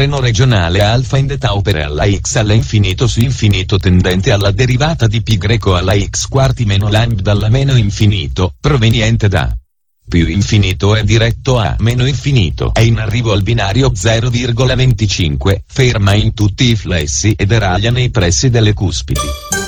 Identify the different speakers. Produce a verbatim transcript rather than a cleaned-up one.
Speaker 1: treno regionale alfa in eta opera alla x alla infinito su infinito tendente alla derivata di pi greco alla x quarti meno lambda alla meno infinito, proveniente da più infinito è diretto a meno infinito. È in arrivo al binario zero virgola venticinque, ferma in tutti i flessi e deraglia nei pressi delle cuspidi.